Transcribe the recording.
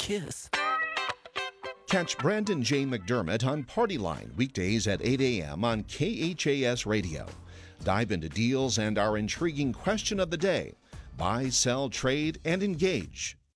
kiss. Catch Brandon J. McDermott on Party Line weekdays at 8 a.m. on KHAS Radio. Dive into deals and our intriguing question of the day. Buy, sell, trade, and engage.